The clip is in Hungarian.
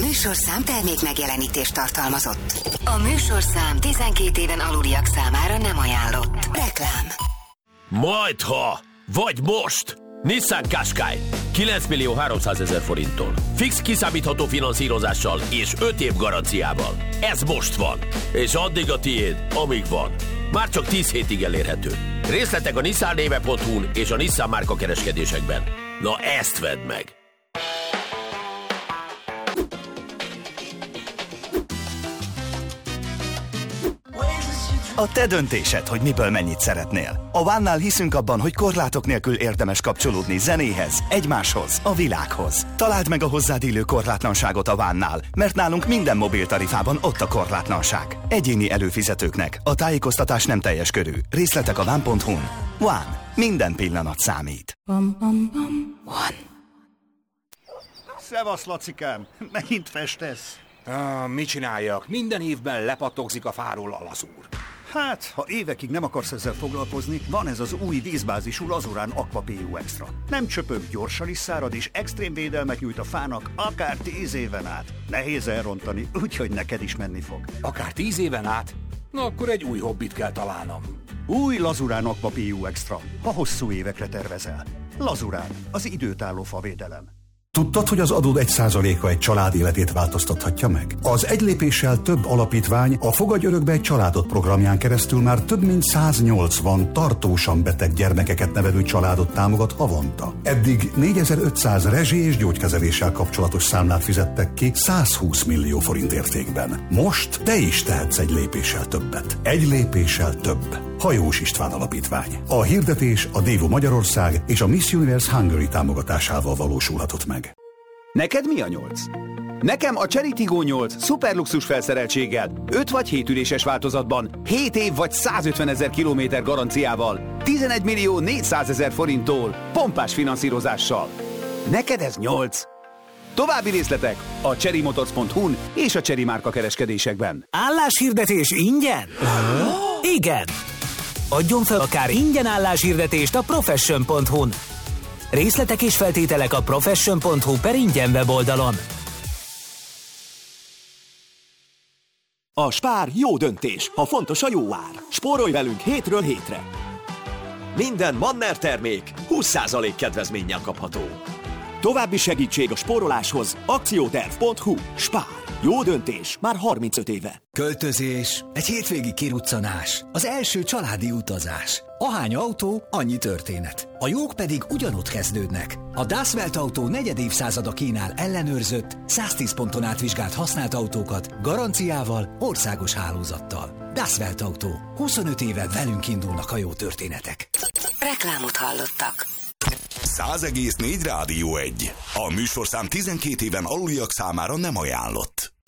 műsorszám termék megjelenítést tartalmazott. A műsorszám 12 éven aluliak számára nem ajánlott. Reklám. Majdha, vagy most! Nissan Qashqai 9.300.000 forinttól. Fix kiszámítható finanszírozással és 5 év garanciával. Ez most van. És addig a tiéd, amíg van. Már csak 10 hétig elérhető. Részletek a nissannéve.hu-n és a Nissan márka kereskedésekben. Na ezt vedd meg! A te döntésed, hogy miből mennyit szeretnél. A One-nál hiszünk abban, hogy korlátok nélkül érdemes kapcsolódni zenéhez, egymáshoz, a világhoz. Találd meg a hozzád illő korlátlanságot a One-nál, mert nálunk minden mobiltarifában ott a korlátlanság. Egyéni előfizetőknek a tájékoztatás nem teljes körű. Részletek a one.hu-n. One. Minden pillanat számít. One. Szevasz, Lacikám! Megint festesz? Mit csináljak? Minden évben lepattogzik a fáról a lazúr. Hát, ha évekig nem akarsz ezzel foglalkozni, van ez az új vízbázisú Lazurán Aqua PU Extra. Nem csöpög, gyorsan is szárad, és extrém védelmet nyújt a fának akár 10 éven át. Nehéz elrontani, úgyhogy neked is menni fog. Akár 10 éven át? Na akkor egy új hobbit kell találnom. Új Lazurán Aqua PU Extra, ha hosszú évekre tervezel. Lazurán, az időtálló favédelem. Tudtad, hogy az adód 1%-a egy család életét változtathatja meg? Az Egy lépéssel több alapítvány a Fogadj örökbe egy családot programján keresztül már több mint 180 tartósan beteg gyermekeket nevelő családot támogat havonta. Eddig 4500 rezsi- és gyógykezeléssel kapcsolatos számlát fizettek ki 120 millió forint értékben. Most te is tehetsz egy lépéssel többet. Egy lépéssel több. Hajós István Alapítvány. A hirdetés a Dévo Magyarország és a Miss Universe Hungary támogatásával valósulhatott meg. Neked mi a 8? Nekem a Chery Tiggo 8 szuperluxus felszereltséggel, 5 vagy 7 üléses változatban, 7 év vagy 150 000 kilométer garanciával, 11.400.000 forinttól, pompás finanszírozással. Neked ez 8? További részletek a cherrymotors.hu-n és a Chery márka kereskedésekben. Álláshirdetés ingyen? Igen! Adjon fel akár ingyen álláshirdetést a profession.hu-n. Részletek és feltételek a profession.hu/ingyen weboldalon. A Spár jó döntés, ha fontos a jó ár. Spórolj velünk hétről hétre. Minden Manner termék 20% kedvezménnyel kapható. További segítség a spóroláshoz akcióterv.hu. Spár. Jó döntés, már 35 éve. Költözés, egy hétvégi kiruccanás, az első családi utazás. Ahány autó, annyi történet. A jók pedig ugyanott kezdődnek. A Das Welt Autó 4. évszázada kínál ellenőrzött, 110 ponton átvizsgált használt autókat, garanciával, országos hálózattal. Das Welt Autó. 25 éve velünk indulnak a jó történetek. Reklámot hallottak. 100,4 Rádió 1. A műsorszám 12 éven aluliak számára nem ajánlott.